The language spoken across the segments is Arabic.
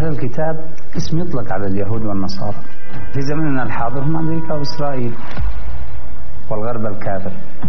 أهل الكتاب اسم يطلق على اليهود والنصارى. في زمننا الحاضر هم أمريكا وإسرائيل والغرب الكافر.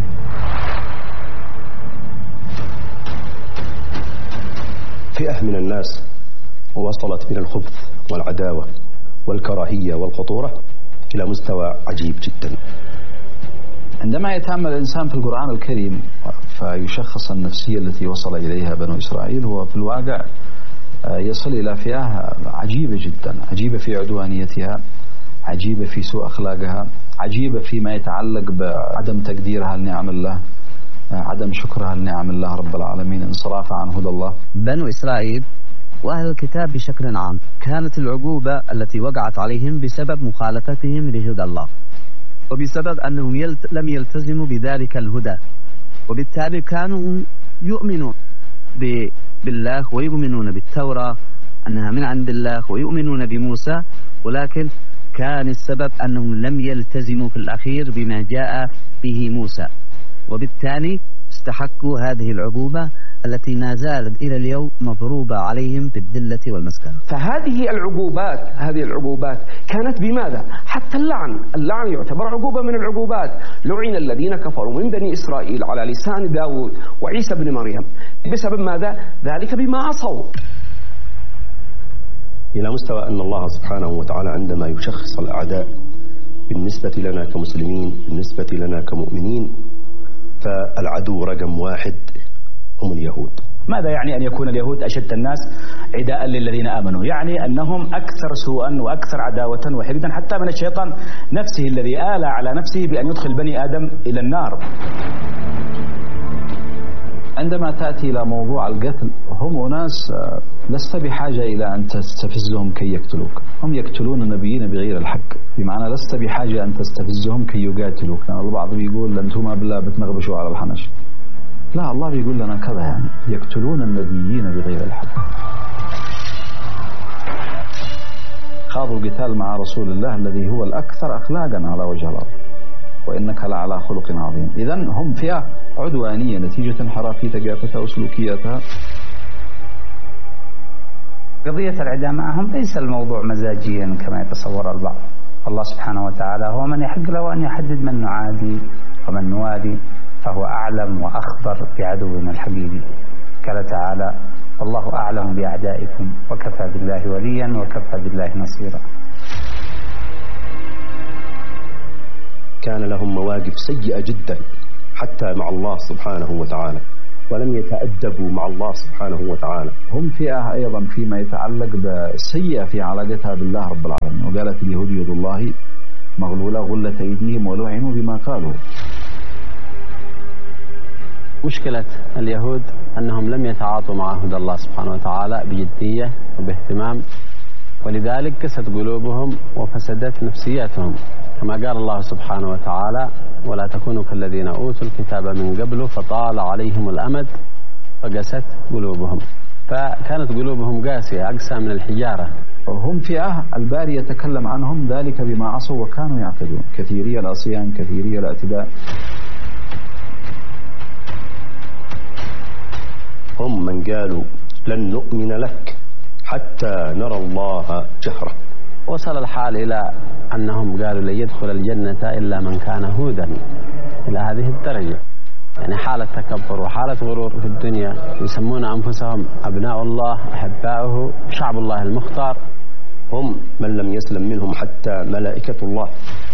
فئة من الناس وصلت من الخبث والعداوة والكراهية والخطورة إلى مستوى عجيب جدا. عندما يتأمل الإنسان في القرآن الكريم فيشخص النفسية التي وصل إليها بنو إسرائيل، هو في الواقع يصل إلى فئة عجيبة جدا، عجيبة في عدوانيتها، عجيبة في سوء أخلاقها، عجيبة فيما يتعلق بعدم تقديرها لنعم الله، عدم شكرها لنعم الله رب العالمين، انصرافها عن هدى الله. بنو إسرائيل وأهل الكتاب بشكل عام كانت العقوبة التي وقعت عليهم بسبب مخالفتهم لهدى الله، وبسبب أنهم لم يلتزموا بذلك الهدى، وبالتالي كانوا يؤمنون بالله ويؤمنون بالتوراة أنها من عند الله ويؤمنون بموسى، ولكن كان السبب أنهم لم يلتزموا في الأخير بما جاء به موسى، وبالتالي استحقوا هذه العقوبة التي ما زالت إلى اليوم مضروبة عليهم بالذلة والمسكنة. فهذه العقوبات كانت بماذا؟ حتى اللعن يعتبر عقوبة من العقوبات. لعن الذين كفروا من بني إسرائيل على لسان داود وعيسى بن مريم بسبب ماذا؟ ذلك بما عصوا. إلى مستوى أن الله سبحانه وتعالى عندما يشخص الأعداء بالنسبة لنا كمسلمين، بالنسبة لنا كمؤمنين، فالعدو رقم واحد هم اليهود. ماذا يعني أن يكون اليهود أشد الناس عداء للذين آمنوا؟ يعني أنهم أكثر سوءا وأكثر عداوة وحقدا حتى من الشيطان نفسه الذي آلى على نفسه بأن يدخل بني آدم إلى النار. عندما تأتي إلى موضوع القتل، هم أناس لست بحاجة إلى أن تستفزهم كي يقتلوك، هم يقتلون النبيين بغير الحق، بمعنى لست بحاجة أن تستفزهم كي يقاتلوك. لأن البعض بيقول أنتم بالله بتنغبشوا على الحنش، لا، الله بيقول لنا كذا، يعني يقتلون النبيين بغير الحق. خاضوا القتال مع رسول الله الذي هو الأكثر أخلاقا على وجه الأرض، وإنك لعلى خلق عظيم. إذن هم فئة عدوانية نتيجة انحراف ثقافتها وسلوكياتها. قضية العداء معهم ليس الموضوع مزاجيا كما يتصور البعض. الله سبحانه وتعالى هو من يحق له أن يحدد من نعادي ومن نوادي، فهو أعلم وأخبر بعدونا الحقيقي. قال تعالى: والله أعلم بأعدائكم وكفى بالله وليا وكفى بالله نصيرا. كان لهم مواقف سيئة جدا حتى مع الله سبحانه وتعالى، ولم يتأدبوا مع الله سبحانه وتعالى. هم فئة أيضا فيما يتعلق بالسيئة في علاقتها بالله رب العالمين، وقالت اليهود يد الله مغلولة غلت أيديهم ولعنوا بما قالوا. مشكلة اليهود أنهم لم يتعاطوا مع هدى الله سبحانه وتعالى بجدية وباهتمام، ولذلك قست قلوبهم وفسدت نفسياتهم، كما قال الله سبحانه وتعالى: ولا تكونوا كالذين أوتوا الكتاب من قبل فطال عليهم الأمد فقست قلوبهم. فكانت قلوبهم قاسية أقسى من الحجارة. هم فئة الباري يتكلم عنهم ذلك بما عصوا وكانوا يعتدون، كثيري العصيان كثيري الاعتداء. هم من قالوا لن نؤمن لك حتى نرى الله جهرة. وصل الحال إلى أنهم قالوا لن يدخل الجنة إلا من كان هودا، إلى هذه الدرجة. يعني حالة تكبر وحالة غرور في الدنيا، يسمون أنفسهم أبناء الله أحباؤه شعب الله المختار. هم من لم يسلم منهم حتى ملائكة الله.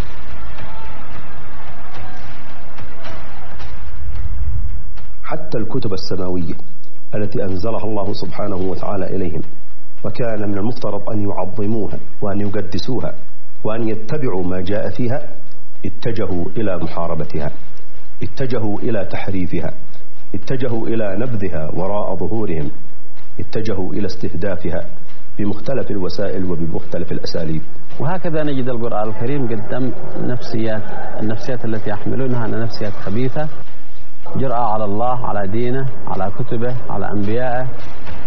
حتى الكتب السماوية التي أنزلها الله سبحانه وتعالى إليهم، وكان من المفترض أن يعظموها وأن يقدسوها وأن يتبعوا ما جاء فيها، اتجهوا إلى محاربتها، اتجهوا إلى تحريفها، اتجهوا إلى نبذها وراء ظهورهم، اتجهوا إلى استهدافها بمختلف الوسائل وبمختلف الأساليب. وهكذا نجد القرآن الكريم قدم النفسيات التي يحملونها أن نفسيات خبيثة، جرأة على الله، على دينه، على كتبه، على أنبيائه،